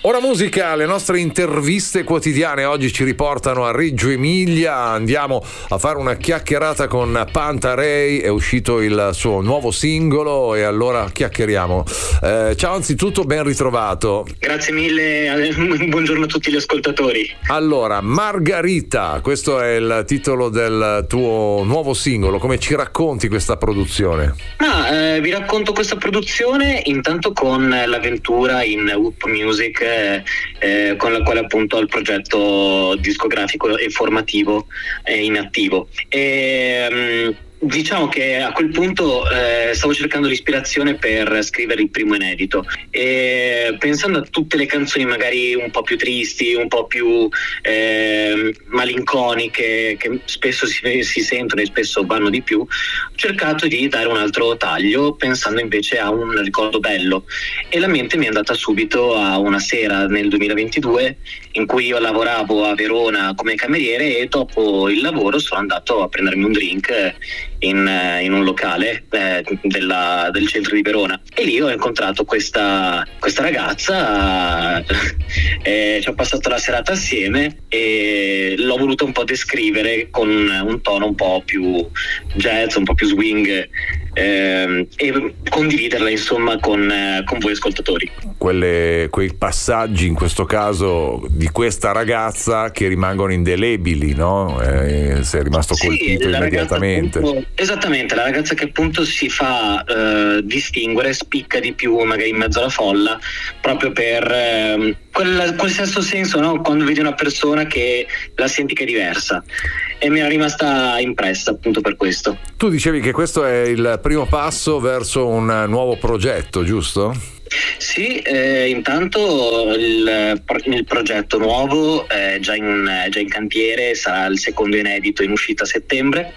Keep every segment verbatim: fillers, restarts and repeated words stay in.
Ora musica, le nostre interviste quotidiane oggi ci riportano a Reggio Emilia, andiamo a fare una chiacchierata con Panta Rei, è uscito il suo nuovo singolo e allora chiacchieriamo. Eh, ciao, anzitutto ben ritrovato. Grazie mille, buongiorno a tutti gli ascoltatori. Allora, Margarita, questo è il titolo del tuo nuovo singolo, come ci racconti questa produzione? Ah, eh, vi racconto questa produzione intanto con l'avventura in Whoop Music, eh, eh, con la quale appunto ho il progetto discografico e formativo eh, in attivo. E, um, Diciamo che a quel punto eh, stavo cercando l'ispirazione per scrivere il primo inedito e pensando a tutte le canzoni magari un po' più tristi, un po' più eh, malinconiche, che spesso si, si sentono e spesso vanno di più, ho cercato di dare un altro taglio pensando invece a un ricordo bello, e la mente mi è andata subito a una sera nel duemilaventidue in cui io lavoravo a Verona come cameriere e dopo il lavoro sono andato a prendermi un drink in, in un locale eh, della, del centro di Verona, e lì ho incontrato questa, questa ragazza e ci ho passato la serata assieme e l'ho voluto un po' descrivere con un tono un po' più jazz, un po' più swing, eh, e condividerla insomma con, eh, con voi ascoltatori. Quelle, quei passaggi in questo caso di questa ragazza che rimangono indelebili, no? Eh, sei rimasto colpito sì, immediatamente. Appunto, esattamente, la ragazza che appunto si fa eh, distinguere, spicca di più magari in mezzo alla folla, proprio per eh, quel, quel sesto senso, no? Quando vedi una persona che la senti che è diversa, e mi è rimasta impressa appunto per questo. Tu dicevi che questo è il primo passo verso un nuovo progetto, giusto? Sì, eh, intanto il, il progetto nuovo è già in, già in cantiere, sarà il secondo inedito in uscita a settembre,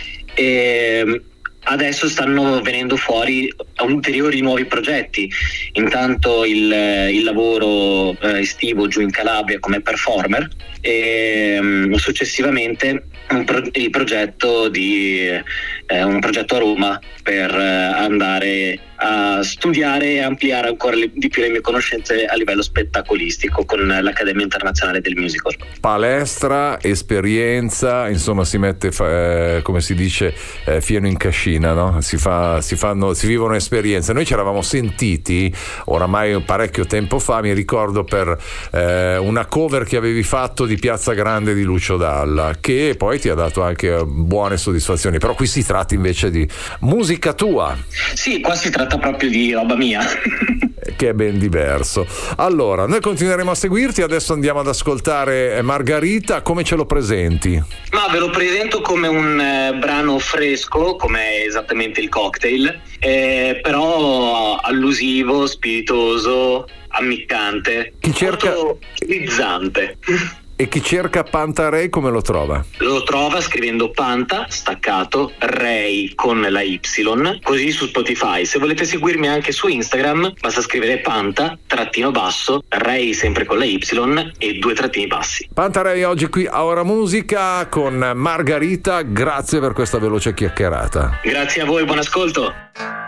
e adesso stanno venendo fuori ulteriori nuovi progetti. Intanto il, il lavoro eh, estivo giù in Calabria come performer, e um, successivamente un pro- il progetto di eh, un progetto a Roma per eh, andare a studiare e ampliare ancora le, di più le mie conoscenze a livello spettacolistico con l'Accademia Internazionale del Musical. Palestra, esperienza, insomma si mette eh, come si dice eh, fieno in cascina, no? Si fa, si fanno, si vivono esperienze. Noi ci eravamo sentiti oramai parecchio tempo fa, mi ricordo, per eh, una cover che avevi fatto di Piazza Grande di Lucio Dalla, che poi ti ha dato anche buone soddisfazioni, però qui si tratta invece di musica tua. Sì, qua si tratta proprio di roba mia. Che è ben diverso. Allora, noi continueremo a seguirti, adesso andiamo ad ascoltare Margarita. Come ce lo presenti? Ma ve lo presento come un eh, brano fresco, come esattamente il cocktail, eh, però allusivo, spiritoso, ammiccante, chi cerca utilizzante. E chi cerca Panta Rei come lo trova? Lo trova scrivendo Panta, staccato, Rei con la Y, così su Spotify. Se volete seguirmi anche su Instagram, basta scrivere Panta, trattino basso, Rei sempre con la Y e due trattini bassi. Panta Rei oggi qui a Ora Musica con Margarita, grazie per questa veloce chiacchierata. Grazie a voi, buon ascolto.